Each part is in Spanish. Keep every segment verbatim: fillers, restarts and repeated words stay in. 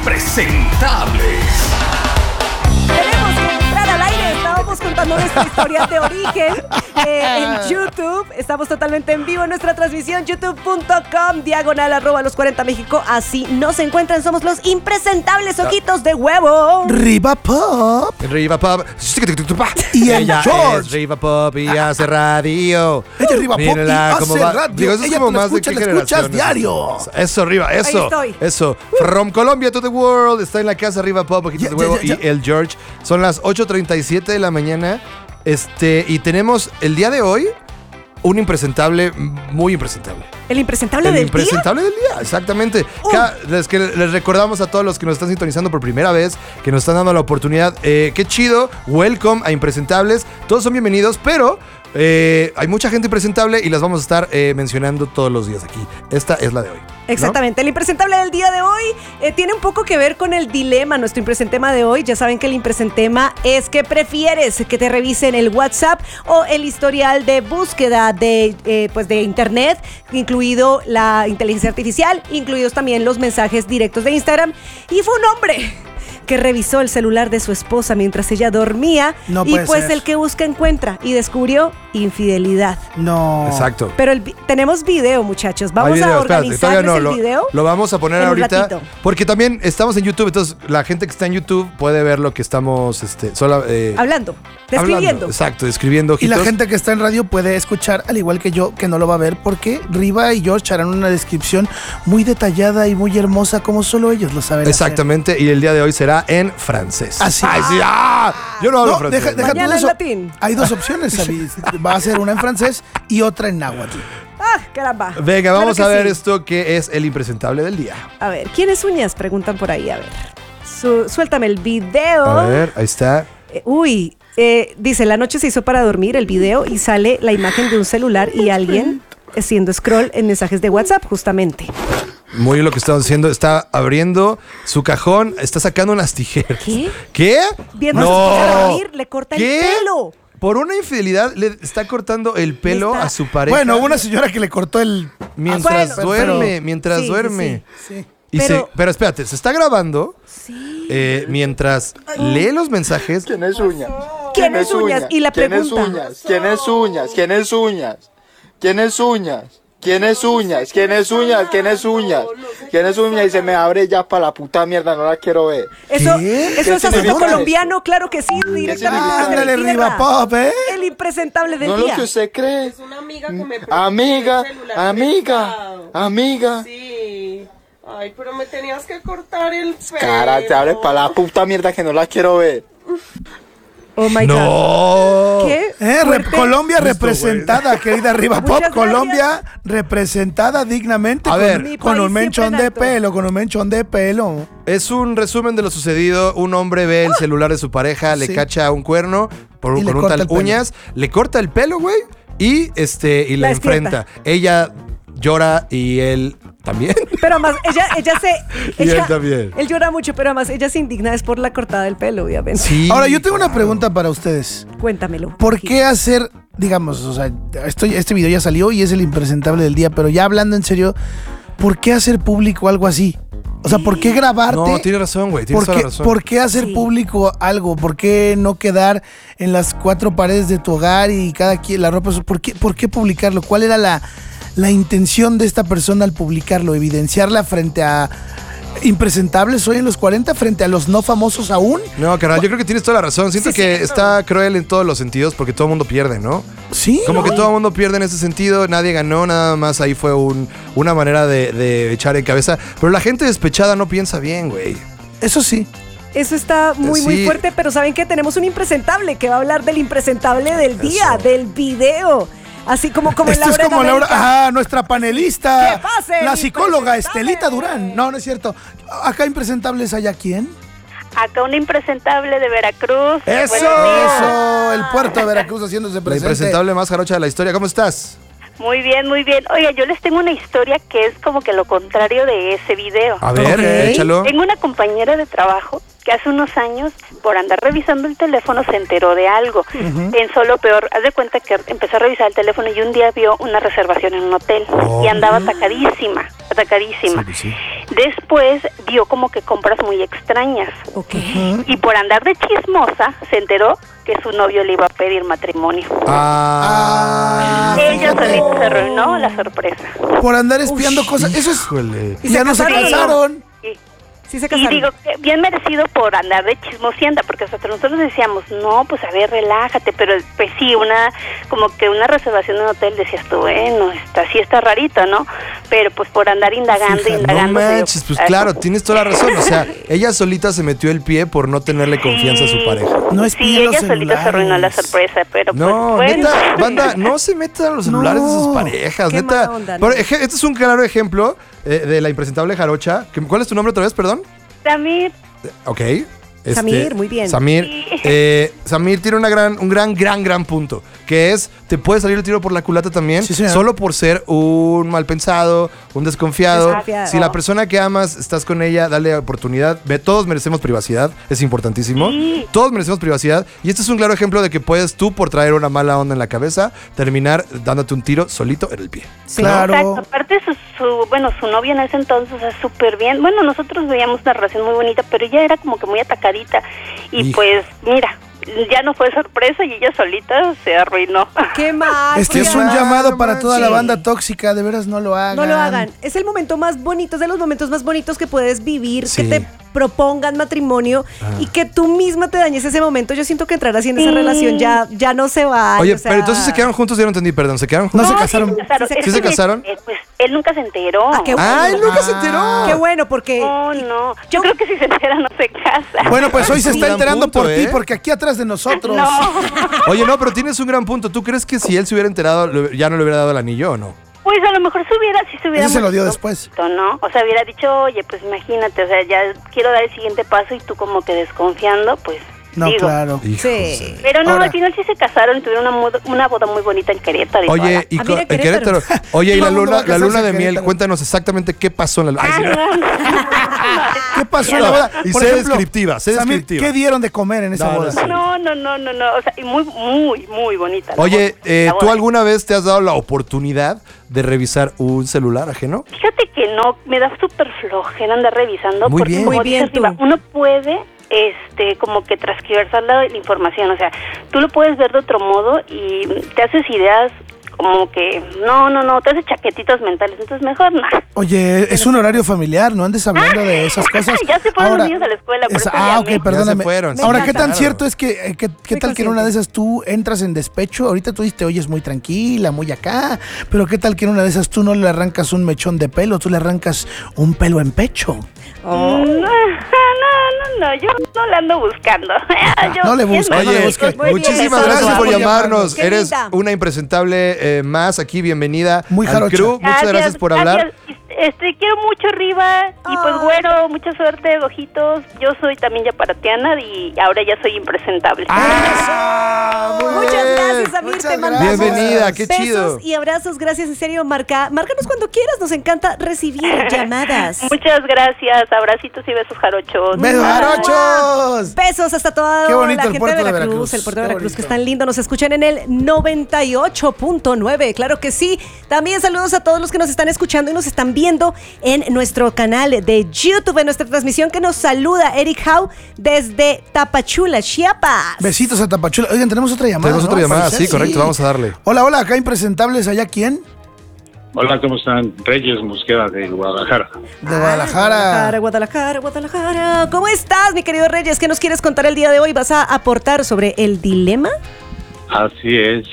impresentables. Tenemos que entrar al aire. Estábamos contando nuestra historia de origen eh, en YouTube. Estamos totalmente en vivo en nuestra transmisión. youtube punto com, diagonal, arroba los cuarenta México. Así nos encuentran. Somos los impresentables ojitos de huevo. Riva Pop. Riva Pop. Y el Ella George. es Riva Pop y hace radio. Ella es Riva Pop y Mírala cómo hace va. radio. Digo, eso es Ella como te la más de escucha, qué la escuchas generación. diario. Eso, Riva, eso. Ahí estoy. Eso. From Colombia to the world. Está en la casa Riva Pop, ojitos Ya, de huevo. ya, ya, ya. Y el George. Son las ocho treinta y siete de la mañana. Este, y tenemos el día de hoy un impresentable, muy impresentable. El impresentable El del impresentable del día, exactamente. Uh. Cada- les, que les recordamos a todos los que nos están sintonizando por primera vez, que nos están dando la oportunidad. Eh, qué chido, welcome a Impresentables. Todos son bienvenidos, pero eh, hay mucha gente impresentable y las vamos a estar eh, mencionando todos los días aquí. Esta es la de hoy. día. Exactamente. El impresentable del día de hoy eh, tiene un poco que ver con el dilema. Nuestro impresentema de hoy, ya saben que el impresentema es que prefieres que te revisen el WhatsApp o el historial de búsqueda de, eh, pues de internet, incluido la inteligencia artificial, incluidos también los mensajes directos de Instagram. Y fue un hombre que revisó el celular de su esposa mientras ella dormía. No y puede pues ser. el que busca encuentra y descubrió infidelidad. No. Exacto. Pero el vi- tenemos video, muchachos. Vamos Hay video, a espérate, organizarles todavía no, el lo, video. Lo vamos a poner en un ahorita. ratito. Porque también estamos en YouTube, entonces la gente que está en YouTube puede ver lo que estamos este, sola, eh, Hablando, describiendo. hablando. Exacto, describiendo. Y la ojitos. gente que está en radio puede escuchar, al igual que yo, que no lo va a ver, porque Riva y George harán una descripción muy detallada y muy hermosa, como solo ellos lo saben Exactamente, y el día de hoy será en francés. Así. Ay, sí, ¡ah! Yo no hablo No, francés. deja, deja Mañana todo en eso. latín. Hay dos opciones, Sabi. Va a ser una en francés y otra en náhuatl. Ah, caramba. Venga, Claro vamos que a ver sí. esto que es el impresentable del día. A ver, ¿quiénes uñas? Preguntan por ahí, a ver. Su- suéltame el video. A ver, ahí está. Eh, uy, eh, dice, la noche se hizo para dormir el video y sale la imagen de un celular y alguien haciendo scroll en mensajes de WhatsApp, justamente. Muy bien lo que estamos haciendo. Está abriendo su cajón, está sacando unas tijeras. ¿Qué? ¿Qué? Viendo no. a su esposa dormir, le corta ¿Qué? el pelo. Por una infidelidad le está cortando el pelo está- a su pareja. Bueno, hubo una señora que le cortó el... mientras Bueno, duerme, pero- mientras Sí, sí, duerme. Sí. Y Pero- se- pero espérate, se está grabando Sí. eh, mientras lee los mensajes. ¿Quién es uñas? ¿Quién es uñas? Y la ¿Quién es pregunta. uñas? ¿Quién es uñas? ¿Quién es uñas? ¿Quién es uñas? ¿Quién es uñas? ¿Quién es uñas? ¿Quién es uñas? ¿Quién es uñas? Y se me abre ya para la puta mierda, no la quiero ver. Eso, ¿Qué? eso ¿Qué es acento significa colombiano, claro que sí, directamente significa? desde Ándale, la Riva tierra. Pop, ¿eh? El impresentable del No lo día. que usted cree. Es una amiga que me prestó Amiga, el celular amiga, prestado. amiga. Sí. Ay, pero me tenías que cortar el pelo. Cara, te abre para la puta mierda que no la quiero ver. Oh my God. ¡No! ¿Qué? Eh, re- fuerte. Colombia Listo, representada, querida Riva Pop. Muchas Colombia representada dignamente. A con, ver. Mi con país un menchón siempre de en alto. pelo, con un menchón de pelo. Es un resumen de lo sucedido. Un hombre ve el celular de su pareja, le Sí. cacha un cuerno por, Y le con un corta tal el pelo. uñas, le corta el pelo, güey, y este y la, La despierta. enfrenta. Ella llora y él también. Pero además, ella, ella se. Y ella- él también. Él llora mucho, pero además ella se indigna es por la cortada del pelo, obviamente. Sí. Ahora, yo tengo una pregunta para ustedes. Cuéntamelo. ¿Por qué hacer, digamos, o sea, esto- este video ya salió y es el impresentable del día, pero ya hablando en serio, ¿por qué hacer público algo así? O sea, ¿por qué grabarte? No, tienes razón, güey. Tienes ¿Por toda qué, la razón. por qué hacer Sí. público algo? ¿Por qué no quedar en las cuatro paredes de tu hogar y cada quien la ropa? ¿Por qué, por qué publicarlo? ¿Cuál era la, la intención de esta persona al publicarlo? ¿Evidenciarla frente a impresentables hoy en los cuarenta, frente a los no famosos aún? No, carnal, yo creo que tienes toda la razón. Siento Sí, que sí. está cruel en todos los sentidos porque todo el mundo pierde, ¿no? Sí. Como ¿no? que todo el mundo pierde en ese sentido, nadie ganó, nada más ahí fue un, una manera de, de echar en cabeza. Pero la gente despechada no piensa bien, güey. Eso sí. Eso está muy, muy Sí. fuerte, pero ¿saben qué? Tenemos un impresentable que va a hablar del impresentable del día, Eso. del video. Así como, como en Esto es Laura en como Laura, América. ajá, nuestra panelista, ¿Qué pase, la mi psicóloga impresentable? Estelita Durán. No, no es cierto. Acá impresentables hay a quién. Acá un impresentable de Veracruz. ¡Eso! Buenos días. Eso, el puerto de Veracruz haciéndose La presente. impresentable más jarocha de la historia. ¿Cómo estás? Muy bien, muy bien. Oiga, yo les tengo una historia que es como que lo contrario de ese video. A ver, Ok. échalo. Tengo una compañera de trabajo que hace unos años, por andar revisando el teléfono, se enteró de algo. Pensó lo peor. Haz de cuenta que empezó a revisar el teléfono y un día vio una reservación en un hotel Oh. y andaba atacadísima, está carísima. Sí, sí. Después vio como que compras muy extrañas. Ok. Y por andar de chismosa, se enteró que su novio le iba a pedir matrimonio. Ah. Ella solita se arruinó la sorpresa. Por andar espiando cosas. Eso es. Híjole. ¿Y Ya se no se casaron? casaron. Sí. Sí se Y casaron. digo, que bien merecido por andar de chismosienda, porque hasta nosotros decíamos, no, pues a ver, relájate, pero pues sí, una, como que una reservación en un hotel, decías tú, bueno, está, sí está rarito, ¿no? Pero pues por andar indagando, Fija, no indagando. No se dio manches, pues cuenta. claro, tienes toda la razón. O sea, ella solita se metió el pie por no tenerle confianza a su pareja. No Sí, espíen los ella solita se arruinó la celulares. sorpresa, pero No, pues bueno. neta, banda, no se metan los celulares de sus No. parejas, Qué neta. mala onda, ¿no? Por ej- este es un claro ejemplo eh, de la impresentable jarocha. Que- ¿Cuál es tu nombre otra vez, perdón? También, Ok. Este, Samir, muy bien. Samir, Sí. eh, Samir tiene una gran, un gran, gran, gran punto. Que es, te puede salir el tiro por la culata también. Sí, señor. Solo por ser un mal pensado, un desconfiado. Desconfiado. Si la persona que amas, estás con ella, dale oportunidad. Ve, todos merecemos privacidad, es importantísimo. Sí. Todos merecemos privacidad. Y este es un claro ejemplo de que puedes tú, por traer una mala onda en la cabeza, terminar dándote un tiro solito en el pie. Sí. Claro. exacto. Aparte, su, su, bueno, su novia en ese entonces, o sea, súper bien. Bueno, nosotros veíamos una relación muy bonita, pero ella era como que muy atacadita. Y Hijo. pues, mira, ya no fue sorpresa y ella solita se arruinó. Qué mal. Este es oigan. un llamado para toda la Sí. banda tóxica. De veras, no lo hagan. No lo hagan. Es el momento más bonito, es de los momentos más bonitos que puedes vivir, Sí. que te propongan matrimonio y que tú misma te dañes ese momento. Yo siento que entrar así en esa Sí. relación ya, ya no se va. Oye, o sea- pero entonces se quedaron juntos, ya no entendí, perdón, ¿se quedaron No juntos? se casaron. Sí se casaron. ¿Sí se- Es ¿Sí se que, casaron? eh, pues él nunca se enteró. Ah, qué bueno. ¡Ay, nunca se enteró! Ah. Qué bueno, porque... No, no. Yo creo que si se entera no se casa. Bueno, pues hoy se Es un está gran enterando punto, por ti, ¿eh? porque aquí atrás de nosotros. No. Oye, no, pero tienes un gran punto. ¿Tú crees que si él se hubiera enterado, le- ya no le hubiera dado el anillo o no? Pues a lo mejor se hubiera, si se hubiera... Ese se lo dio molestado después. un poquito, ¿no? O sea, hubiera dicho, oye, pues imagínate, o sea, ya quiero dar el siguiente paso y tú como que desconfiando, pues No, digo. claro. Hijo, Sí. Pero no, Ahora- al final sí se casaron y tuvieron una, muda- una boda muy bonita en Querétaro. y toda Oye, la- y Ah, co- mira, en Querétaro. Querétaro. Oye, y Todo la el mundo va luna, a la casarse luna en de miel, Querétaro. cuéntanos exactamente qué pasó en la luna. Ah, Ay, sí. no. ¿Qué pasó en la boda? Y Por sé ejemplo, descriptiva, sé Samir, descriptiva. ¿qué dieron de comer en esa No, no boda? sé. No, no, no, no, no, o sea, y muy, muy, muy bonita. la Oye, boda, eh, la ¿tú boda. alguna vez te has dado la oportunidad de revisar un celular ajeno? Fíjate que no, me da súper flojera andar revisando. Muy porque bien. como Muy bien, dices, Riva, tú. uno puede, este, como que transcribir la, la información. O sea, tú lo puedes ver de otro modo y te haces ideas como que, no, no, no, te haces chaquetitas mentales. Entonces, mejor no. Oye, es un horario familiar, no andes hablando de esas cosas. Ya se fueron los niños a la escuela, por es- eso Ah, llamé. ok, perdóname. Ya se fueron, Ahora, sí, ¿qué tan claro. cierto es que, eh, que- qué Muy tal que en una de consciente. esas tú entras en despecho? Ahorita tú dices, te oyes muy tranquila, muy acá, pero ¿qué tal que en una de esas tú no le arrancas un mechón de pelo, tú le arrancas un pelo en pecho? Oh. No, no, no, no, yo no la ando buscando. Yo- No le es busques, más, no le Oye, busques. Muy bien, muchísimas eso, gracias eso, por eso. llamarnos. Qué Eres linda. una impresentable eh, más aquí. Bienvenida Muy al jarocha. crew. Muchas gracias por hablar. gracias. Este, quiero mucho, Riva, y pues Ay. güero, mucha suerte, ojitos. Yo soy también ya paratiana y ahora ya soy impresentable. ¡Ah! muy Muchas bien. gracias, Samir. Muchas Te mandamos Bienvenida, qué besos chido. y abrazos. Gracias, en serio. Marca, márcanos cuando quieras. Nos encanta recibir llamadas. Muchas gracias, abracitos y besos jarochos. ¡Besos, Bye. jarochos! Besos hasta toda Qué bonito la el gente puerto de de Veracruz, Veracruz. el puerto de Qué Veracruz, que bonito. es tan lindo. Nos escuchan en el noventa y ocho punto nueve, claro que sí. También saludos a todos los que nos están escuchando y nos están viendo en nuestro canal de YouTube, en nuestra transmisión, que nos saluda Eric Howe desde Tapachula, Chiapas. Besitos a Tapachula. Oigan, tenemos otra llamada. Tenemos ¿no? otra llamada, Parece. sí, correcto, vamos a darle. Hola, hola, acá impresentables, ¿allá quién? Hola, ¿cómo están? Reyes Mosqueda de Guadalajara. De Guadalajara. Guadalajara, Guadalajara, Guadalajara. ¿Cómo estás, mi querido Reyes? ¿Qué nos quieres contar el día de hoy? ¿Vas a aportar sobre el dilema? Así es.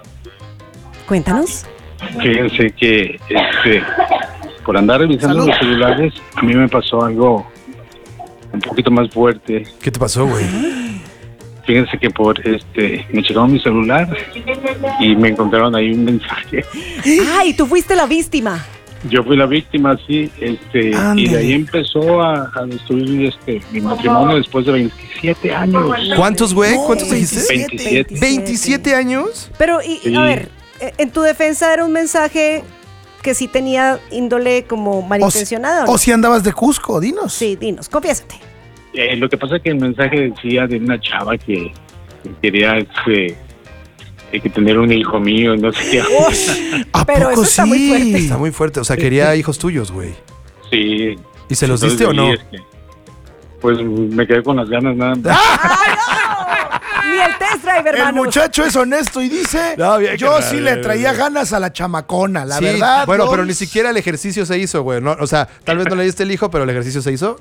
Cuéntanos. Fíjense que este, por andar revisando Salud. los celulares, a mí me pasó algo un poquito más fuerte. ¿Qué te pasó, güey? Fíjense que por este me checaron mi celular y me encontraron ahí un mensaje. Ay, tú fuiste la víctima. Yo fui la víctima, sí, este, y Ándale. de ahí empezó a, a destruir este, mi matrimonio después de veintisiete años. ¿Cuántos, güey? ¿Cuántos No, dijiste? veintisiete. ¿veintisiete años? Pero, y, Sí. a ver, eh, en tu defensa era un mensaje que sí tenía índole como O, si- malintencionada. ¿o no? o si andabas de Cusco, dinos. Sí, dinos, confiésate. Eh, lo que pasa es que el mensaje decía de una chava que, que quería este, de que tener un hijo mío, no sé qué. ¿A Pero poco eso está muy sí? fuerte. Está muy fuerte. O sea, quería hijos tuyos, güey. Sí. ¿Y se los Entonces, diste o no? ahí, este, pues me quedé con las ganas nada más. ¡Ay, no! Ni el test drive, El hermanos. muchacho es honesto y dice, No, bien, yo carnal, sí bien, le bien, traía bien. ganas a la chamacona, la Sí, verdad. bueno, yo- pero ni siquiera el ejercicio se hizo, güey. ¿no? O sea, tal vez no le diste el hijo, pero el ejercicio se hizo.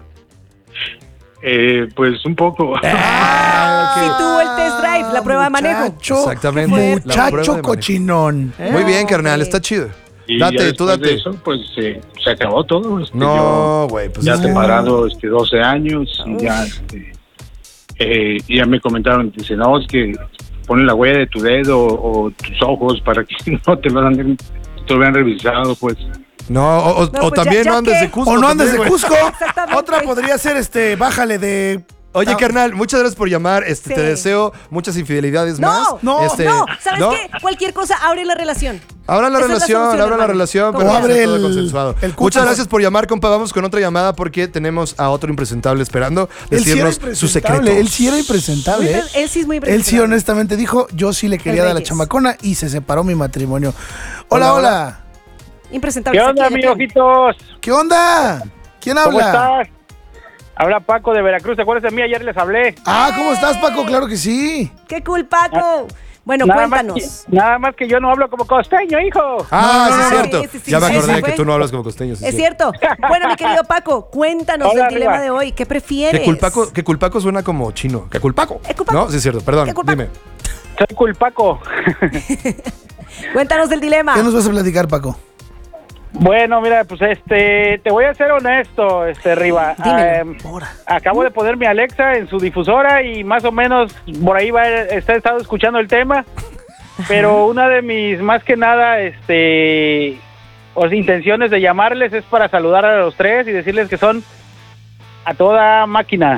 Eh, pues un poco. Ah, Sí ok. tuvo el test drive, la prueba de manejo. Muchacho, Exactamente, la prueba de Muchacho manejo. cochinón. ¿eh? Muy bien, carnal, hombre. está chido. Y ya Date, tú después de date. eso, pues eh, se acabó todo. Este, No, güey, pues ya es- separado este, doce años y ya, este, eh, y ya me comentaron, dice, no, es que pone la huella de tu dedo o, o tus ojos para que no te lo anden, te lo vean revisado, pues. No, o, o- No, o pues ya- también ya no andes que- de Cusco. O no andes de también, güey. Cusco. Exactamente. Otra podría ser, este, bájale de... Oye, Ah, carnal, muchas gracias por llamar. Este, Sí. Te deseo muchas infidelidades No, más. no, Este, no, ¿sabes ¿no? qué? Cualquier cosa abre la relación. Abra la Esa es la relación, solución, abra la hermano. relación, ¿Cómo pero ves? abre Abre todo el- consensuado. el cupo. Muchas gracias por llamar, compa. Vamos con otra llamada porque tenemos a otro impresentable esperando Él sí era decirnos sus impresentable, secretos. él sí era impresentable. Muy ¿eh? pre- él sí es muy Él sí impresentable. honestamente dijo, yo sí le quería El dar a la Reyes. chamacona y se separó mi matrimonio. Hola, Hola, hola. Impresentable. ¿Qué onda, Aquí, mis aquí. ojitos? ¿Qué onda? ¿Quién ¿Cómo habla? estás? Habla Paco de Veracruz. ¿Te acuerdas de mí? Ayer les hablé. Ah, ¿cómo estás, Paco? Claro que sí. ¡Qué cool, Paco! Bueno, nada, más cuéntanos. que, nada más que yo no hablo como costeño, hijo. Ah, No, sí, no, es no, cierto. sí, sí, sí, ya me sí, acordé sí, que fue. tú no hablas como costeño. sí, Es sí. cierto. Bueno, mi querido Paco, cuéntanos Hola, del dilema arriba. de hoy. ¿Qué prefieres? Que culpaco, que culpaco suena como chino. Que culpaco. Que culpaco. No, sí es cierto. Perdón, Que culpaco. dime. Soy culpaco. Cuéntanos del dilema. ¿Qué nos vas a platicar, Paco? Bueno, mira, pues este, te voy a ser honesto, este, Riva. Dímelo. Eh, acabo de poner mi Alexa en su difusora y más o menos por ahí va, está estado escuchando el tema. Pero una de mis, más que nada, este, o sea, intenciones de llamarles es para saludar a los tres y decirles que son a toda máquina.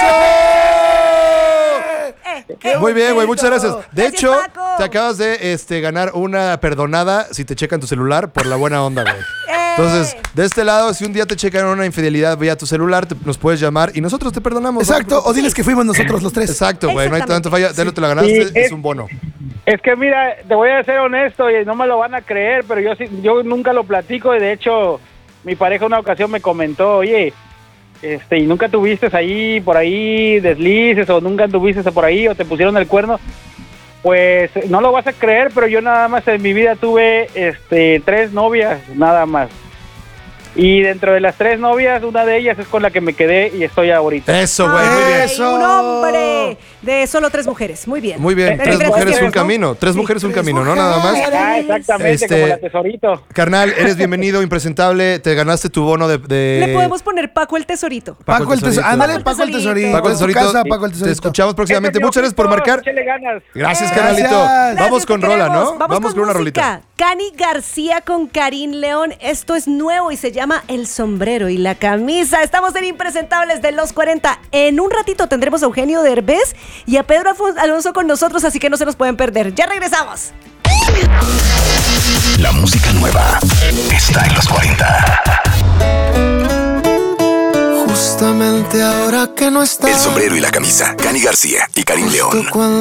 Eh, ¡Qué eh, Muy bien, güey, muchas gracias. De Gracias, hecho, Paco. te acabas de este, ganar una perdonada si te checan tu celular por la buena onda, güey. Eh. Entonces, de este lado, si un día te checan una infidelidad vía tu celular, te- nos puedes llamar y nosotros te perdonamos. Exacto, o diles que fuimos nosotros los tres. Exacto, güey, no hay Exactamente. tanto falla. De lo te la ganaste, Sí, es es- un bono. Es que mira, te voy a ser honesto y no me lo van a creer, pero yo sí, yo nunca lo platico y de hecho mi pareja una ocasión me comentó, oye, este, y nunca tuviste ahí por ahí deslices o nunca tuviste por ahí o te pusieron el cuerno. Pues no lo vas a creer, pero yo nada más en mi vida tuve este tres novias, nada más. Y dentro de las tres novias, una de ellas es con la que me quedé y estoy ahorita. Eso, güey, muy bien. Ay, Eso. un hombre de solo tres mujeres. Muy bien. Muy bien, Eh, tres gracias, mujeres, un ¿no? camino. Tres Sí. mujeres, un Tres camino, ¿no? Nada más. mujeres. Ah, exactamente, Este- como la tesorito. Carnal, eres bienvenido, impresentable. Te ganaste tu bono de. de- Le podemos poner Paco el tesorito. Paco el tesorito. Ándale, Paco el Paco el tesorito. tesorito. Paco el En tu tesorito. casa, Paco el Te tesorito. escuchamos próximamente. Ese Muchas gracias por miojito, marcar. échale ganas. Gracias, Eh, carnalito. gracias. Vamos con te rola, queremos. ¿no? Vamos, con, una música. rolita. Cani García con Karim León. Esto es nuevo y se llama El sombrero y la camisa. Estamos en Impresentables de los cuarenta. En un ratito tendremos a Eugenio Derbez y a Pedro Afon- Alonso con nosotros, así que no se nos pueden perder. Ya regresamos. La música nueva está en los cuarenta. Justamente ahora que no está. El sombrero y la camisa. Cani García y Karim León. Cuando